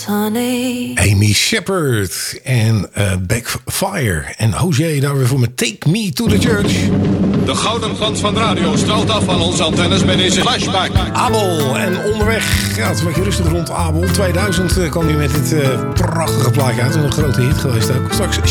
Amy Shepherd en Backfire. En Hozier daar weer voor me Take Me to the Church. De gouden glans van de radio straalt af van onze antennes bij deze flashback. Abel en onderweg. Ja, het is een beetje rustig rond Abel. 2000 kwam hij met dit prachtige plaatje uit. Een grote hit geweest ook. Straks